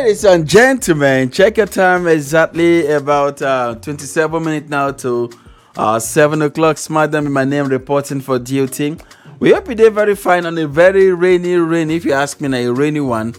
Ladies and gentlemen, check your time exactly about 27 minutes now to 7 o'clock. Smartdom, my name, reporting for DOT. We hope you did very fine on a very rainy, if you ask me, a rainy one.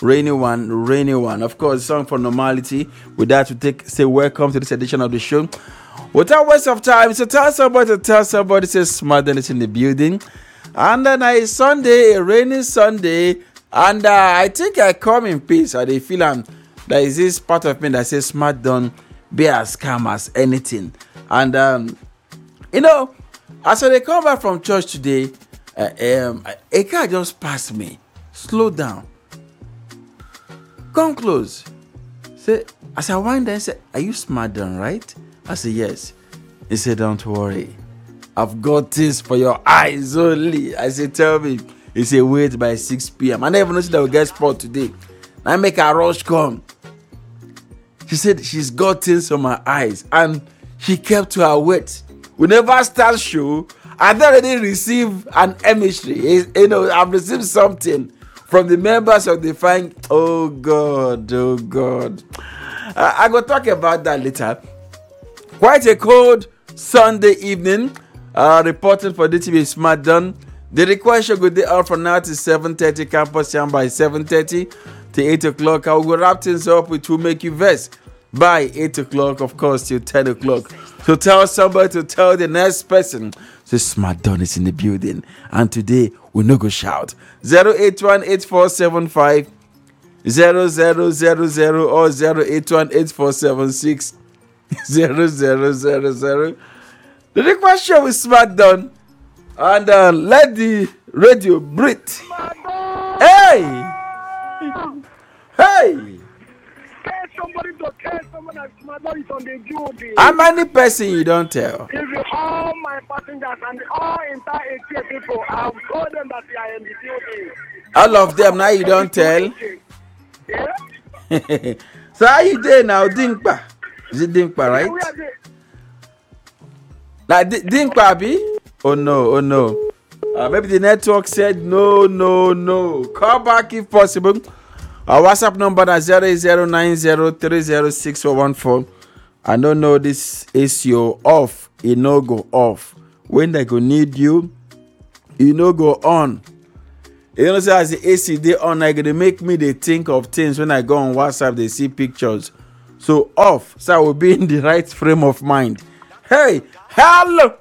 Of course, song for normality. With that, we say welcome to this edition of the show. Without waste of time, so tell somebody, say Smartdom is in the building. And then it's Sunday, a rainy Sunday. And I think I come in peace. I feel there is this part of me that says Smartdom be as calm as anything. And as they come back from church today, a car just passed me. Slow down. Come close. Say, as I wind there, say, "Are you Smartdom, right?" I say, "Yes." He said, "Don't worry. I've got this for your eyes only." I say, "Tell me." He said, "Wait by 6 p.m. I never noticed that we get sport today. I make a rush come. She said she's got things on my eyes. And she kept to her wait. We never start show. I've already received an emissary. I've received something from the members of the fine. Oh God. I will talk about that later. Quite a cold Sunday evening. Reporting for DTV Smartdom. The request should go there from now to 7:30. Campus jam by 7:30 to 8 o'clock. I will go wrap things up with Who Make You Vex by 8 o'clock, of course, till 10 o'clock. So tell somebody to tell the next person. So Smartdom is in the building. And today, we no go shout. 081-8475-0000 or 081-8476-0000. The request show is Smartdom. And let the radio breathe. Hey! Tell somebody to tell someone that Smartdom is on the building. How many person you don't tell? If all my passengers and all entire ATA people, I've told them that they are in the building. All of them, now you don't tell? Yeah? So how you doing now? Dinkpa? Is it Dinkpa, right? Like Dinkpa, be? Oh no. Maybe the network said no. Call back if possible. Our WhatsApp number is 08090306414. I don't know, this is your off. It no go off. When they go need you, you no go on. You know, say as the AC they on, I gonna make me they think of things when I go on WhatsApp, they see pictures. So off, so I will be in the right frame of mind. Hey, hello.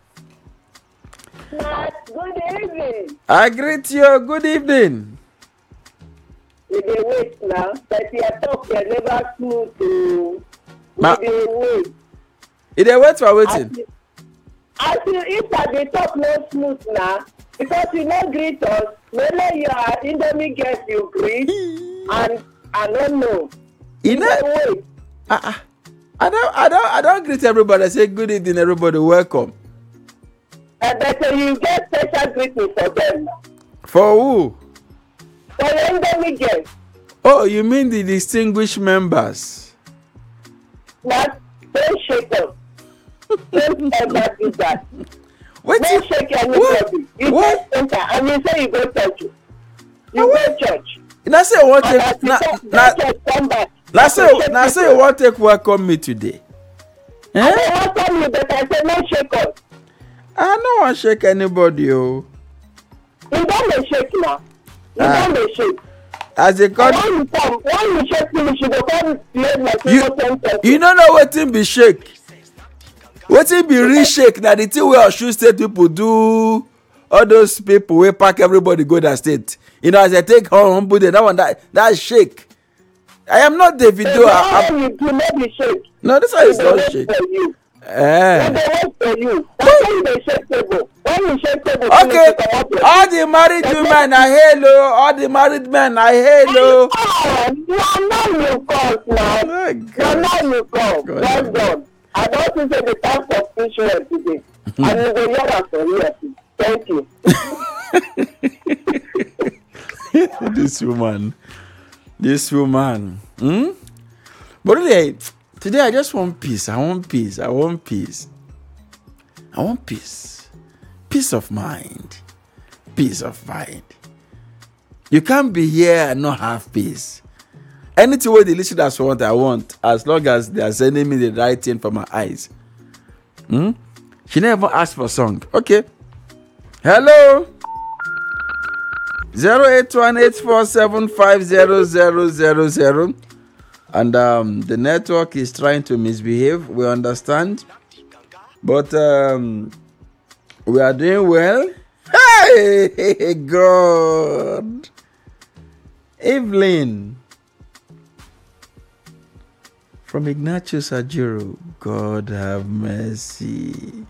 Good evening. I greet you. Good evening. We dey wait now, but your talk they never smooth to. We dey wait. You dey wait for waiting. As you if I dey talk no smooth now, because you no greet us, maybe you are Indomie guest you greet, and I don't know. You know, wait. I don't greet everybody. I say good evening, everybody. Welcome. But you get special greeting for them. For who? For the Indomie guests. Oh, you mean the distinguished members? Not don't shake up. Don't ever do that. What? Don't shake anybody. You What? just enter and you say you go church. You go church. Now say you want And as to you come back. now say you want to welcome me today. I welcome you, but I say no shake up. I don't want to shake anybody. Oh. You don't shake now. You don't shake. As they call When you shake finish, you go come play like you don't know what thing be shake. What thing be re-shake? Now the thing where Osun State people do, all those people wey pack everybody go that state. You know, as I take home, put that one that shake. I am not Davido. You do not be shake. No, this one is not shake. When they wait for you, that's when they shake table. When you shake table, Okay, all the married women are hello. All the married men are hello. Oh, now you call now. Oh my God. Now you call. Well done. I don't think the time for speech today. And you go hear us for here. Thank you. This woman. But really, today I just want peace. I want peace. Peace of mind. You can't be here and not have peace. Anything where the listeners want, I want, as long as they are sending me the right thing for my eyes. She never asked for song. Okay. Hello. 08184750000. And the network is trying to misbehave. We understand. But we are doing well. Hey, God. Evelyn from Ignatius Ajuru. God have mercy.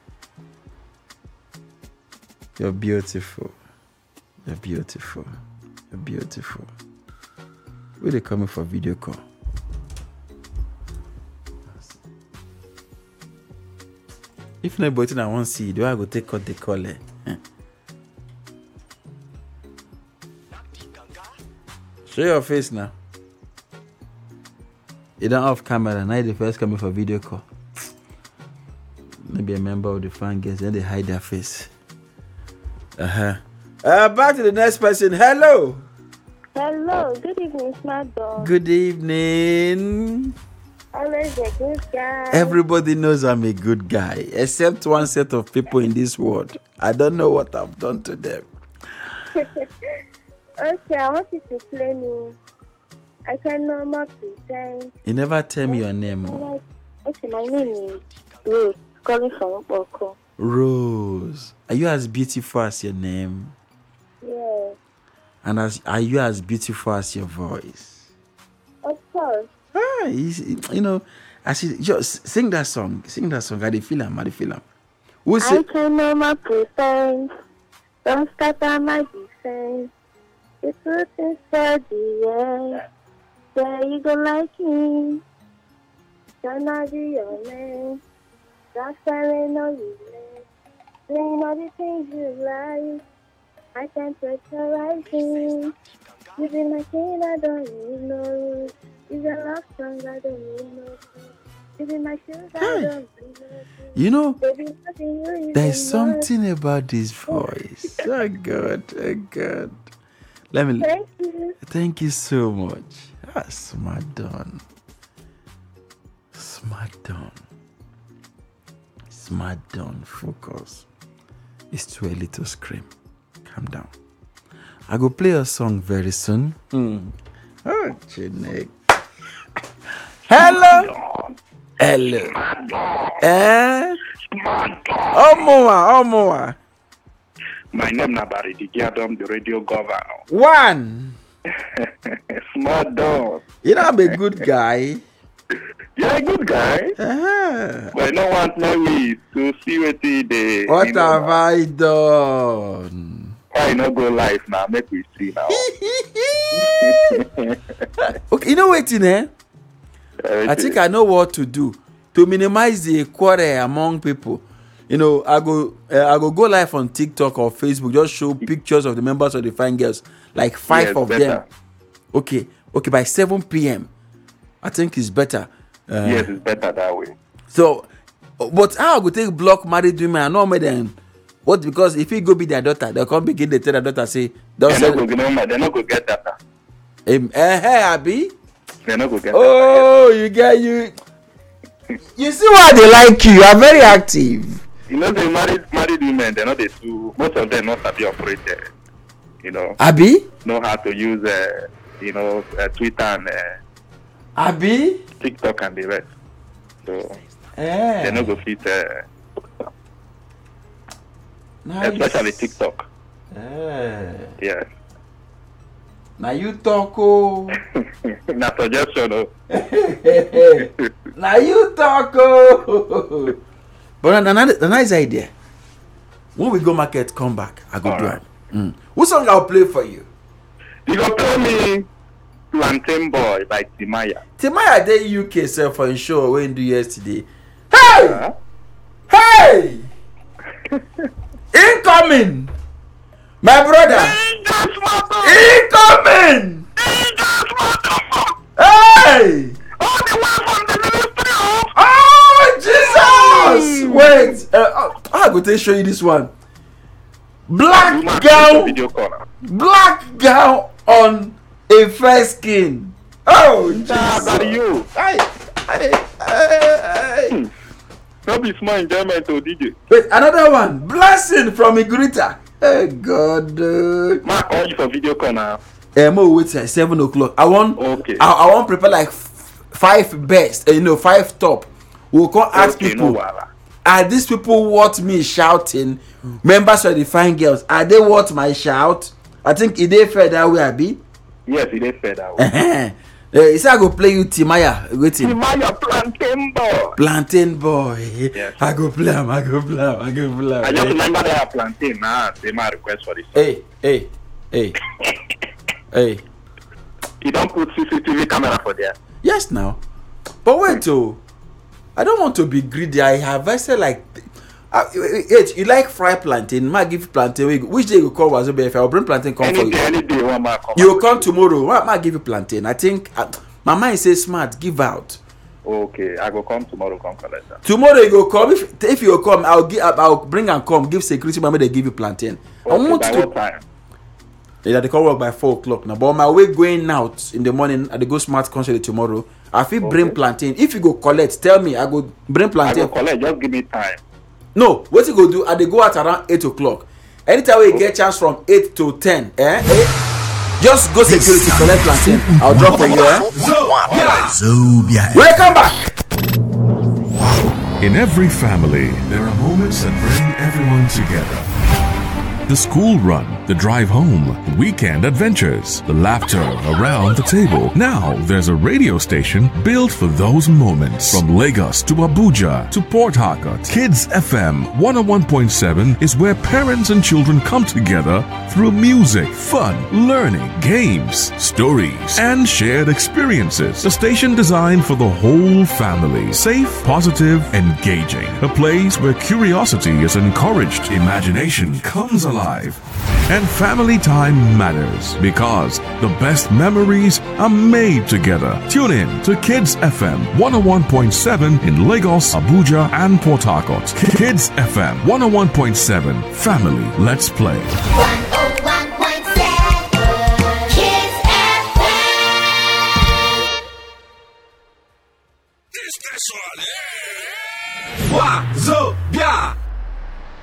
You're beautiful. You're beautiful. You're beautiful. Where they coming for video call? If nobody I want to see, do I go take out the call? Show your face now. You don't have camera. Now the first coming for video call. Maybe a member of the fan guest, then they hide their face. Back to the next person. Hello. Hello. Good evening, Smart Dog. Good evening. Always a good guy. Everybody knows I'm a good guy, except one set of people in this world. I don't know what I've done to them. Okay, I want you to play me. I can no more pretend. You never tell me your name. Okay, my name is Rose, calling from Oko. Rose. Are you as beautiful as your name? Yes. And are you as beautiful as your voice? Of course. You know, I see. Just sing that song. Sing that song. I dey feel am. Who's I it? can no more pretend. Don't scatter my defense. You put inside the air. There you go like me. Can I be your man? That's why I know you like. Doing all the things you like. I can pressurize you. You be my king, I don't need no rules. You a love song, I don't need no rules. You be my shoes, I don't need no rules. You know, Baby, nothing you there's even something about this voice. Oh God, oh God. Let me. Thank you. Thank you so much. Smart done. Focus. It's too early to scream. Calm down. I go play a song very soon. Oh, Chinek. Hello. Omoa. My name is Barry Digiadom, the radio governor. One. Smart dog. You know I'm a good guy. You're a good guy. But no one tell me to see what the. What have I done? Why not go live now? Make we see now. Okay, you know what, I think I know what to do to minimize the quarrel among people. You know, I go live on TikTok or Facebook, just show pictures of the members of the Fine Girls, like 5 of better. them. Okay, by 7 p.m. I think it's better. Yes, it's better that way. So, but how I go take block married women? I know more than what, because if he go be their daughter, they'll come begin to tell their daughter say, they're not go get that. Abi. They're not go get that. You see why they like you? You are very active. You know, the married women, they're not the two. Most of them not be operated. You know. Abi. Know how to use Twitter and Abi. TikTok and the rest. So they not go fit. Nice. Especially TikTok. Yes. Now you talk, oh. Na suggestion, oh. Now you talk, oh. But a nice idea. When we go market, come back. I go do it. What song I'll play for you? You go play me Plantain Boy by Timaya. Timaya dey UK sef for show wey do yesterday. Hey! Hey! Incoming! My brother! Incoming! Hey! All the way from the ministry of... Oh, Jesus! Wait! I go to show you this one. Black gown on a fair skin. Oh, That you. Hey. That be small enjoyment to DJ. Wait, another one. Blessing from Igrita. Hey, God. Ma call you for video call now. Mo wait at 7 o'clock. I want. Okay. I want prepare like 5 best. 5 top. We'll come ask people. No, are these people what me shouting? Members of the fine girls. Are they what my shout? I think it is fair that way, Abi. Yes, it is fair that way. He said I go play you Timaya. Waiting. Timaya plantain boy. Plantain boy. Yes. I go play him. I just remember that plantain. They my request for this. Hey. You don't put CCTV camera for there. Yes, now. But wait, I don't want to be greedy. I said like, you like fried plantain? Ma give you plantain. Which day you call Wazobia? If I will bring plantain, come for you. Any day, one ma come. You will come tomorrow. Ma give you plantain. I think my mind says smart. Give out. Okay, I go come tomorrow. Come collect that. Tomorrow you go come. If you come, I'll bring and come. Give security. Mama, they give you plantain. Okay, I want by what time? Yeah, they come work by 4 o'clock now. But on my way going out in the morning, at the Go Smart concert tomorrow, I feel bring plantain. If you go collect, tell me. I go bring plantain. I go collect. Just give me time. No, what you go do? They go out around 8 o'clock. Anytime we get chance from 8 to 10, just go security collect plantain. I'll drop for you. Welcome back. In every family, there are moments that bring everyone together. The school run, the drive home, the weekend adventures, the laughter around the table. Now there's a radio station built for those moments. From Lagos to Abuja to Port Harcourt, Kids FM 101.7 is where parents and children come together through music, fun, learning, games, stories, and shared experiences. A station designed for the whole family. Safe, positive, engaging. A place where curiosity is encouraged, imagination comes alive. And family time matters because the best memories are made together. Tune in to Kids FM 101.7 in Lagos, Abuja, and Port Harcourt. Kids FM 101.7. Family, let's play.